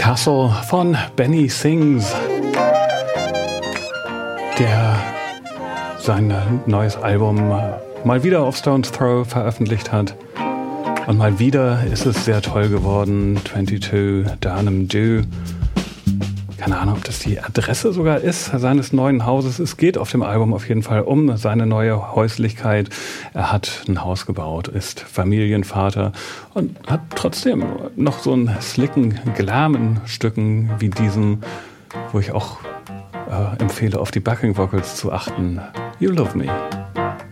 Castle von Benny Sings, der sein neues Album mal wieder auf Stone's Throw veröffentlicht hat. Und mal wieder ist es sehr toll geworden. 22 Darnham Dew. Keine Ahnung, ob das die Adresse sogar ist seines neuen Hauses. Es geht auf dem Album auf jeden Fall um seine neue Häuslichkeit. Er hat ein Haus gebaut, ist Familienvater und hat trotzdem noch so einen slicken Glam in Stücken wie diesem, wo ich auch empfehle, auf die Backing Vocals zu achten. You Love Me.